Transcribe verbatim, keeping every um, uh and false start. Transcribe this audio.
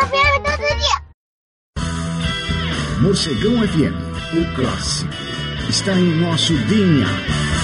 F M todo dia. Morcegão F M, o clássico, está em nosso D N A.